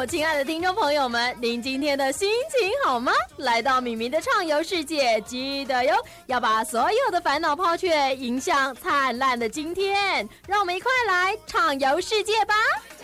亲爱的听众朋友们，您今天的心情好吗？来到米米的畅游世界，记得哟，要把所有的烦恼抛却，迎向灿烂的今天。让我们一块来畅游世界吧！